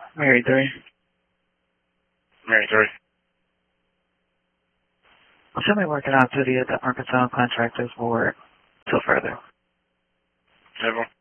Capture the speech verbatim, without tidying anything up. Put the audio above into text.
Mary three. Mary three. Show me working out duty at the Arkansas Contractors Board till further. Several.